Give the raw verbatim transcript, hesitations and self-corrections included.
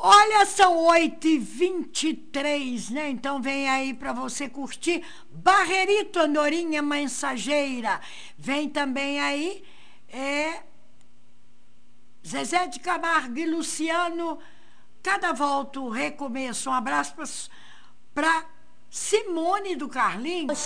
Olha, são oito e vinte e três, né? Então vem aí para você curtir Barrerito, Andorinha Mensageira. Vem também aí é, Zezé de Camargo e Luciano, Cada Volta o Recomeço. Um abraço para Simone do Carlinhos.